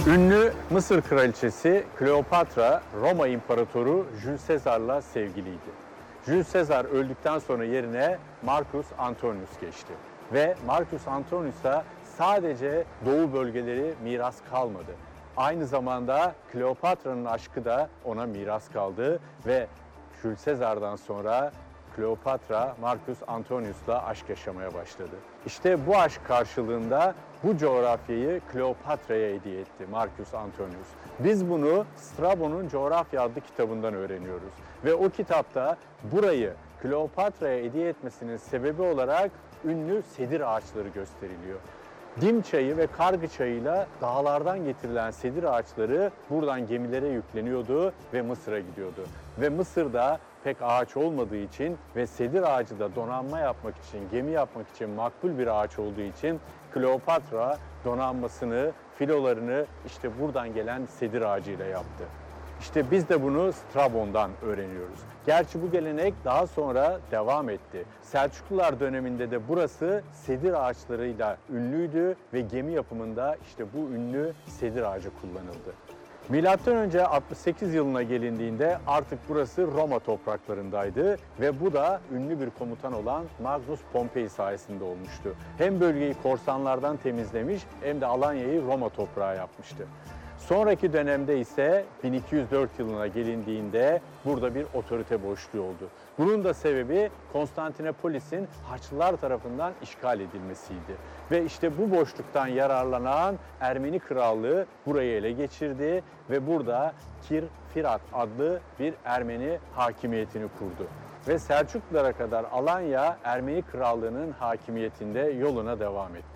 Ünlü Mısır kraliçesi Kleopatra, Roma İmparatoru Jules Caesar'la sevgiliydi. Jules Caesar öldükten sonra yerine Marcus Antonius geçti. Ve Marcus Antonius'a sadece doğu bölgeleri miras kalmadı. Aynı zamanda Kleopatra'nın aşkı da ona miras kaldı ve Jules Caesar'dan sonra Kleopatra, Marcus Antonius'la aşk yaşamaya başladı. İşte bu aşk karşılığında bu coğrafyayı Kleopatra'ya hediye etti Marcus Antonius. Biz bunu Strabo'nun Coğrafya adlı kitabından öğreniyoruz. Ve o kitapta burayı Kleopatra'ya hediye etmesinin sebebi olarak ünlü sedir ağaçları gösteriliyor. Dim çayı ve kargı çayıyla dağlardan getirilen sedir ağaçları buradan gemilere yükleniyordu ve Mısır'a gidiyordu. Ve Mısır'da pek ağaç olmadığı için ve sedir ağacı da donanma yapmak için, gemi yapmak için makbul bir ağaç olduğu için Kleopatra donanmasını, filolarını işte buradan gelen sedir ağacıyla yaptı. İşte biz de bunu Strabon'dan öğreniyoruz. Gerçi bu gelenek daha sonra devam etti. Selçuklular döneminde de burası sedir ağaçlarıyla ünlüydü ve gemi yapımında işte bu ünlü sedir ağacı kullanıldı. Milattan önce 68 yılına gelindiğinde artık burası Roma topraklarındaydı ve bu da ünlü bir komutan olan Magnus Pompei sayesinde olmuştu. Hem bölgeyi korsanlardan temizlemiş hem de Alanya'yı Roma toprağı yapmıştı. Sonraki dönemde ise 1204 yılına gelindiğinde burada bir otorite boşluğu oldu. Bunun da sebebi Konstantinopolis'in Haçlılar tarafından işgal edilmesiydi. Ve işte bu boşluktan yararlanan Ermeni Krallığı burayı ele geçirdi ve burada Kir-Firat adlı bir Ermeni hakimiyetini kurdu. Ve Selçuklulara kadar Alanya Ermeni Krallığı'nın hakimiyetinde yoluna devam etti.